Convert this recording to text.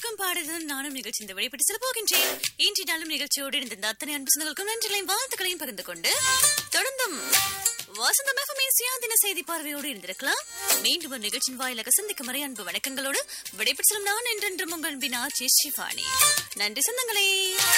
வணக்கம் பாடுதல் நானும் நிகழ்ச்சி இந்த வழிபட்டு செல்ல போகின்றேன். இன்றைய நாளும் நிகழ்ச்சியோடு இருந்த அத்தனை அன்பு சொந்தங்களுக்கும் நன்றிகளையும் வாழ்த்துக்களையும் பகிர்ந்து கொண்டு தொடர்ந்தும் வசந்தமாக சுயாதீன செய்தி பார்வையோடு இருந்திருக்கலாம். மீண்டும் ஒரு நிகழ்ச்சியின் வாயிலாக சந்திக்கும் வரை அன்பு வணக்கங்களோடு விடைபெற்று செல்லும் நான் என்றென்றும் உங்கள் அன்பின் ஆர்ஜே ஷிவானி. நன்றி சொந்தங்களே.